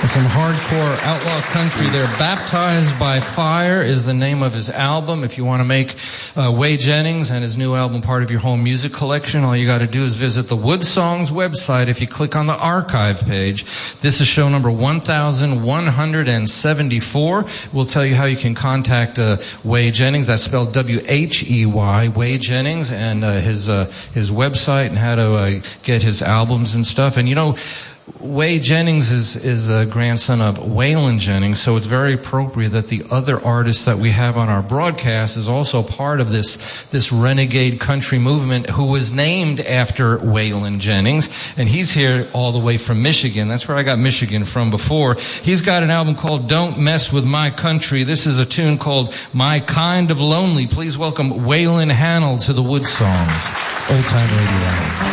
Some hardcore outlaw country there. Baptized by Fire is the name of his album. If you want to make Way Jennings and his new album part of your home music collection, all you got to do is visit the Wood Songs website. If you click on the archive page, this is show number 1174. We'll tell you how you can contact Way Jennings. That's spelled W-H-E-Y, Way Jennings, and his website and how to get his albums and stuff. And you know, Way Jennings is a grandson of Waylon Jennings, so it's very appropriate that the other artist that we have on our broadcast is also part of this renegade country movement who was named after Waylon Jennings, and he's here all the way from Michigan. That's where I got Michigan from before. He's got an album called Don't Mess With My Country. This is a tune called My Kind of Lonely. Please welcome Waylon Hannell to the Wood Songs. Old Time Radio.